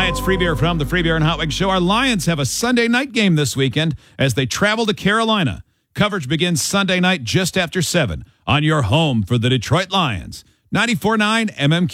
it's Free Beer from the Free Beer and Hot Wings Show. Our Lions have a Sunday night game this weekend as they travel to Carolina. Coverage begins Sunday night just after 7 on your home for the Detroit Lions. 94.9 MMQ.